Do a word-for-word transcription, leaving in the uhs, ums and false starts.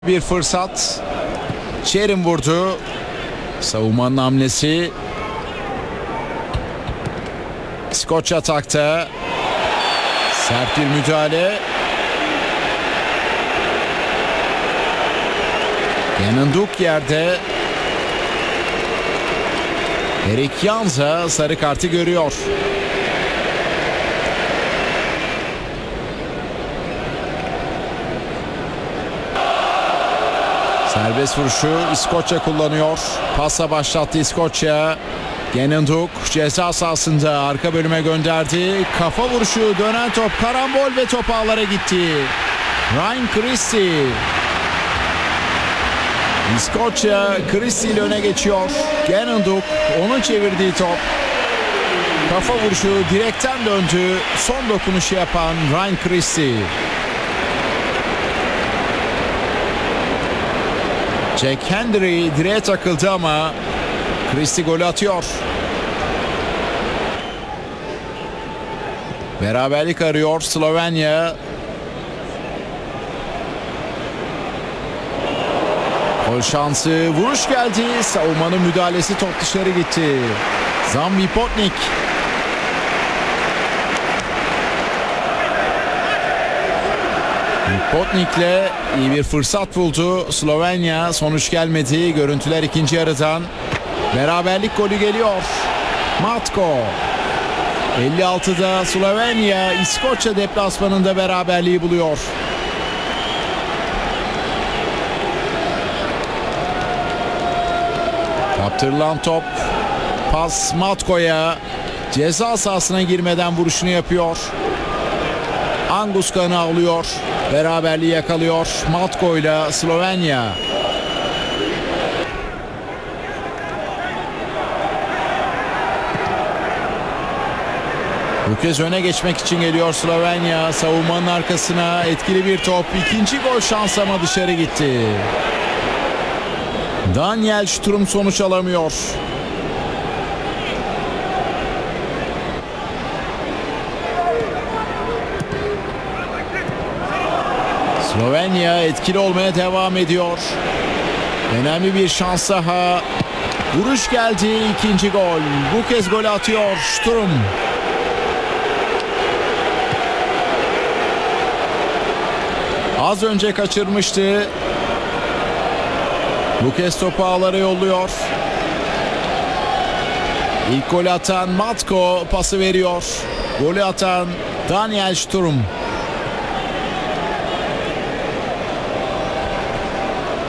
Bir fırsat. Çerin vurdu. Savunmanın hamlesi. Skoç atakta. Sert bir müdahale. Yanınduk yerde. Erik Jansa sarı kartı görüyor. Serbest vuruşu İskoçya kullanıyor. Pasla başlattı İskoçya. Genenduk ceza sahasında arka bölüme gönderdi. Kafa vuruşu, dönen top, karambol ve top ağlara gitti. Ryan Christie. İskoçya Christie ile öne geçiyor. Genenduk onun çevirdiği top. Kafa vuruşu direkten döndü. Son dokunuşu yapan Ryan Christie. Jack Hendry direğe takıldı ama Christie golü atıyor. Beraberlik arıyor Slovenya. Gol şansı, vuruş geldi. Savunmanın müdahalesi, top dışarı gitti. Zambi Potnik. Potnik'le iyi bir fırsat buldu Slovenya. Sonuç gelmedi. Görüntüler ikinci yarıdan. Beraberlik golü geliyor. Matko. elli altıda Slovenya İskoçya deplasmanında beraberliği buluyor. Kaptırılan top. Pas Matko'ya. Ceza sahasına girmeden vuruşunu yapıyor. Angus kanı alıyor. Beraberliği yakalıyor Matko ile Slovenya. Bu kez öne geçmek için geliyor Slovenya. Savunmanın arkasına etkili bir top. İkinci gol şansı ama dışarı gitti. Daniel Sturm sonuç alamıyor. Slovenya etkili olmaya devam ediyor. Önemli bir şans daha. Vuruş geldi, ikinci gol. Bu kez golü atıyor Sturm. Az önce kaçırmıştı. Bu kez topu ağlara yolluyor. İlk golü atan Matko pası veriyor. Golü atan Daniel Sturm.